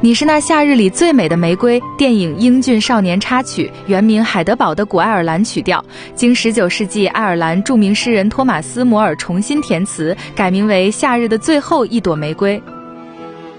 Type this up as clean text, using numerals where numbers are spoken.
你是那夏日里最美的玫瑰电影英俊少年插曲，原名《海德堡的古爱尔兰》曲调，经19世纪爱尔兰著名诗人托马斯·摩尔重新填词，改名为《夏日的最后一朵玫瑰》。